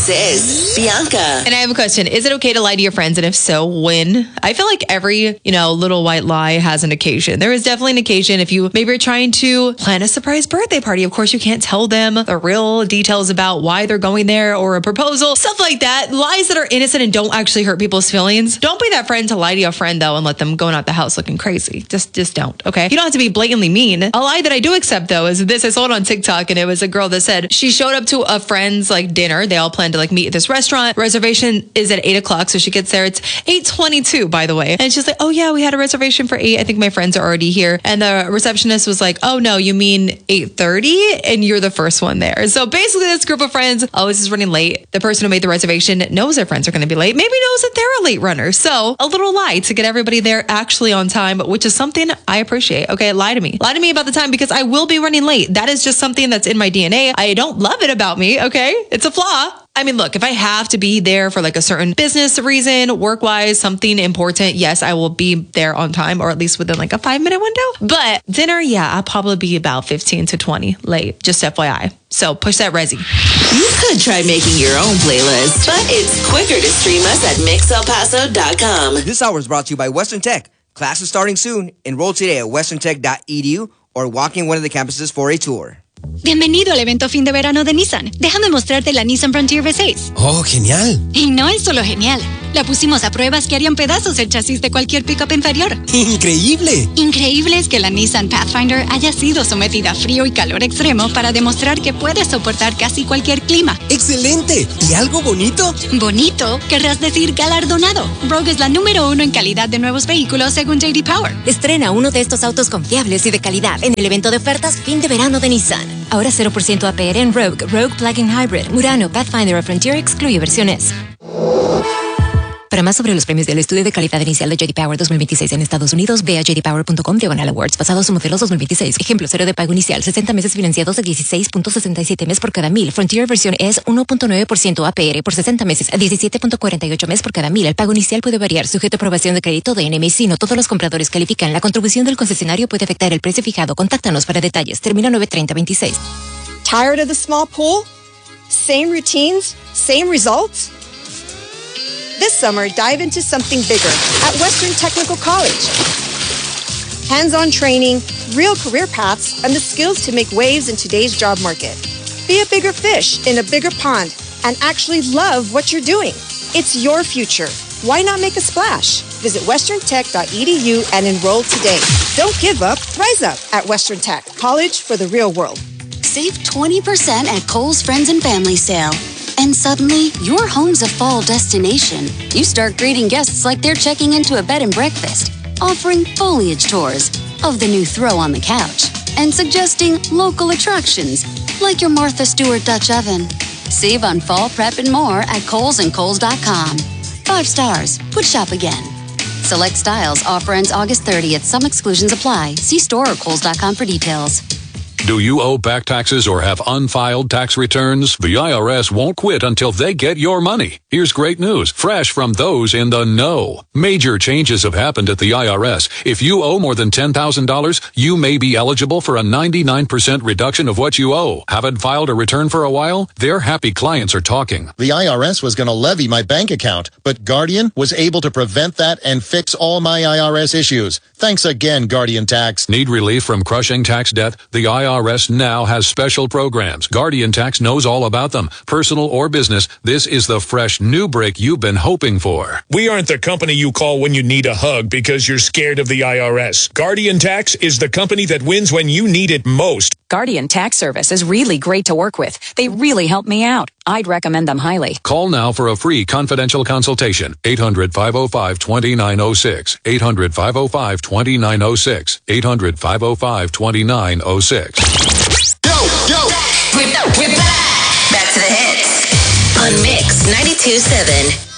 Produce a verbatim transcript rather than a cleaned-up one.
This is Bianca. And I have a question. Is it okay to lie to your friends? And if so, when? I feel like every, you know, little white lie has an occasion. There is definitely an occasion if you maybe are trying to plan a surprise birthday party. Of course, you can't tell them the real details about why they're going there or a proposal, stuff like that. Lies that are innocent and don't actually hurt people's feelings. Don't be that friend to lie to your friend, though, and let them go out the house looking crazy. Just, just don't, okay? You don't have to be blatantly mean. A lie that I do accept, though, is this. I saw it on TikTok, and it was a girl that said she showed up to a friend's like dinner. They all planned to like meet at this restaurant. Reservation is at eight o'clock, so she gets there. It's eight twenty-two, by the way. And she's like, oh yeah, we had a reservation for eight. I think my friends are already here. And the receptionist was like, oh no, you mean eight thirty? And you're the first one there. So basically this group of friends always is running late. The person who made the reservation knows their friends are going to be late. Maybe knows that they're a late runner. So a little lie to get everybody there actually on time, which is something I appreciate. Okay, lie to me. Lie to me about the time because I will be running late. That is just something that's in my D N A. I don't love it about me, okay? It's a flaw. I mean, look, if I have to be there for like a certain business reason, work-wise, something important, yes, I will be there on time or at least within like a five-minute window. But dinner, yeah, I'll probably be about fifteen to twenty late, just F Y I. So push that resi. You could try making your own playlist, but it's quicker to stream us at mix el paso dot com. This hour is brought to you by Western Tech. Class is starting soon. Enroll today at western tech dot e d u or walk in one of the campuses for a tour. Bienvenido al evento fin de verano de Nissan. Déjame mostrarte la Nissan Frontier V seis. Oh, genial. Y no es solo genial. La pusimos a pruebas que harían pedazos el chasis de cualquier pickup inferior. ¡Increíble! Increíble es que la Nissan Pathfinder haya sido sometida a frío y calor extremo para demostrar que puede soportar casi cualquier clima. ¡Excelente! ¿Y algo bonito? ¿Bonito? Querrás decir galardonado. Rogue es la número uno en calidad de nuevos vehículos según J D Power. Estrena uno de estos autos confiables y de calidad en el evento de ofertas fin de verano de Nissan. Ahora cero por ciento A P R en Rogue, Rogue Plug-in Hybrid, Murano, Pathfinder o Frontier excluye versiones. Para más sobre los premios del estudio de calidad inicial de J D Power dos mil veintiséis en Estados Unidos, ve a j d power punto com diagonal awards, basados en modelos dos mil veintiséis. Ejemplo, cero de pago inicial, sesenta meses financiados de dieciséis punto sesenta y siete mes por cada mil. Frontier versión es uno punto nueve por ciento A P R por sesenta meses, a diecisiete punto cuarenta y ocho mes por cada mil. El pago inicial puede variar, sujeto a aprobación de crédito de N M C. No todos los compradores califican. La contribución del concesionario puede afectar el precio fijado. Contáctanos para detalles. Termina nueve treinta veintiséis. Tired of the small pool? Same routines? Same results? This summer, dive into something bigger at Western Technical College. Hands-on training, real career paths, and the skills to make waves in today's job market. Be a bigger fish in a bigger pond and actually love what you're doing. It's your future. Why not make a splash? Visit western tech dot e d u and enroll today. Don't give up, rise up at Western Tech, college for the real world. Save twenty percent at Kohl's Friends and Family Sale. And suddenly, your home's a fall destination. You start greeting guests like they're checking into a bed and breakfast, offering foliage tours of the new throw on the couch, and suggesting local attractions like your Martha Stewart Dutch oven. Save on fall prep and more at Kohl's and Kohl's dot com. Five stars. Would shop again. Select styles. Offer ends August thirtieth. Some exclusions apply. See store or Kohl's dot com for details. Do you owe back taxes or have unfiled tax returns? The I R S won't quit until they get your money. Here's great news, fresh from those in the know. Major changes have happened at the I R S. If you owe more than ten thousand dollars, you may be eligible for a ninety-nine percent reduction of what you owe. Haven't filed a return for a while? Their happy clients are talking. The I R S was going to levy my bank account, but Guardian was able to prevent that and fix all my I R S issues. Thanks again, Guardian Tax. Need relief from crushing tax debt? The I R S now has special programs. Guardian Tax knows all about them. Personal or business, this is the fresh new break you've been hoping for. We aren't the company you call when you need a hug because you're scared of the I R S. Guardian Tax is the company that wins when you need it most. Guardian Tax Service is really great to work with. They really help me out. I'd recommend them highly. Call now for a free confidential consultation. eight hundred, five oh five, two nine oh six. eight hundred, five oh five, two nine oh six. eight hundred, five oh five, two nine oh six. Yo, yo! We're, we're back! Back to the hits. On Mix ninety-two point seven.